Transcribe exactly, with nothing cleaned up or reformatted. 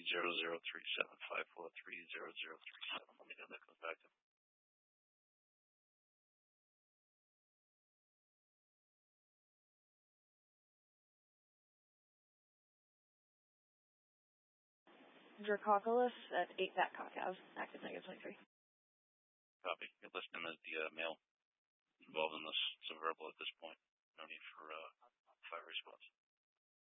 zero zero three seven five four three zero zero three seven. Let me know that comes back to me. Dracoculus at eight Pat Cockav, active negative twenty-three. Copy. You're listing as the uh, male involved in this. It's a verbal at this point. No need for uh, fire response.